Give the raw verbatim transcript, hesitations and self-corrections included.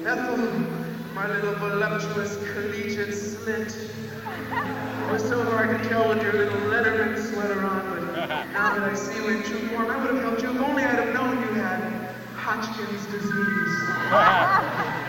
Ethel, my little voluptuous collegiate slit. It was so hard to tell with your little Letterman sweater on, but now that I see you in true form, I would have helped you if only I'd have known you had Hodgkin's disease.